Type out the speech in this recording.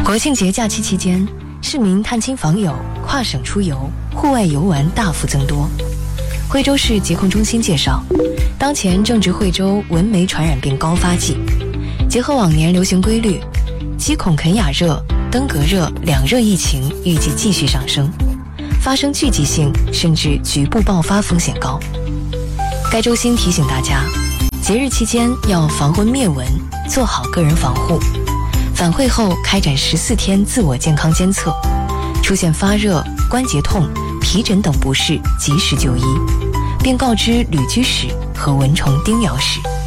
国庆节假期期间，市民探亲访友、跨省出游、户外游玩大幅增多。惠州市疾控中心介绍，当前正值惠州蚊媒传染病高发季，结合往年流行规律，鸡孔肯雅热、登革热两热疫情预计继续上升，发生聚集性甚至局部爆发风险高。该中心提醒大家，节日期间要防蚊灭蚊，做好个人防护。返会后开展14天自我健康监测，出现发热、关节痛、皮疹等不适及时就医，并告知旅居史和蚊虫叮咬史。